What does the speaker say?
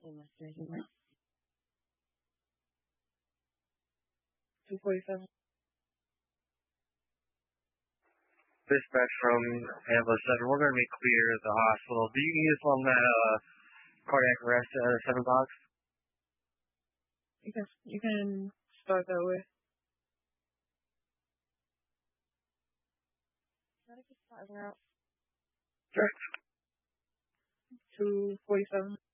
$247. Dispatch from Ambulance 7. We're going to be clear at the hospital. Do you need us on that cardiac arrest 7 box? You can start that way. Sure. 247.